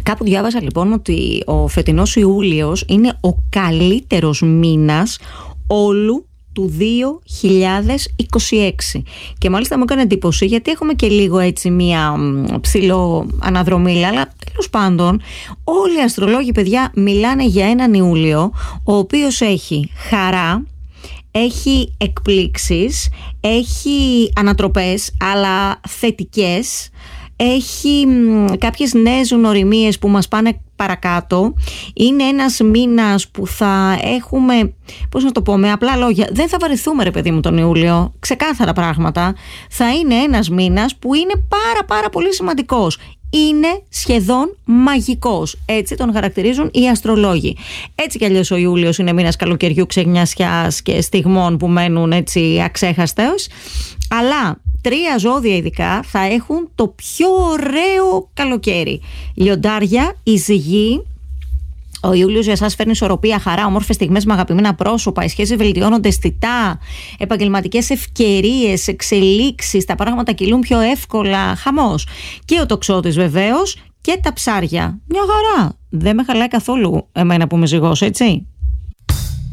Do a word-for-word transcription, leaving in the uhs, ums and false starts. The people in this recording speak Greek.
Κάπου διάβαζα λοιπόν ότι ο φετινός Ιούλιος είναι ο καλύτερος μήνας όλου του δύο χιλιάδες είκοσι έξι. Και μάλιστα μου έκανε εντύπωση, γιατί έχουμε και λίγο έτσι μία ψηλό αναδρομίλα, αλλά τέλος πάντων όλοι οι αστρολόγοι, παιδιά, μιλάνε για έναν Ιούλιο ο οποίος έχει χαρά, έχει εκπλήξεις, έχει ανατροπές αλλά θετικές, έχει μ, κάποιες νέες γνωριμίες που μας πάνε παρακάτω. Είναι ένας μήνας που θα έχουμε, πώς να το πω με απλά λόγια, δεν θα βαρεθούμε ρε παιδί μου τον Ιούλιο, ξεκάθαρα πράγματα. Θα είναι ένας μήνας που είναι πάρα πάρα πολύ σημαντικός. Είναι σχεδόν μαγικός. Έτσι τον χαρακτηρίζουν οι αστρολόγοι. Έτσι κι αλλιώς ο Ιούλιος είναι μήνας καλοκαιριού, ξεγνιασιάς και στιγμών που μένουν έτσι αξέχαστες. Αλλά τρία ζώδια ειδικά θα έχουν το πιο ωραίο καλοκαίρι. Λιοντάρια, η Ζυγή. Ο Ιούλιος για εσάς φέρνει ισορροπία, χαρά, όμορφες στιγμές με αγαπημένα πρόσωπα. Οι σχέσεις βελτιώνονται αισθητά. Επαγγελματικές ευκαιρίες, εξελίξεις. Τα πράγματα κυλούν πιο εύκολα. Χαμός. Και ο Τοξότης βεβαίως. Και τα ψάρια. Μια χαρά. Δεν με χαλάει καθόλου εμένα που είμαι ζυγός, έτσι.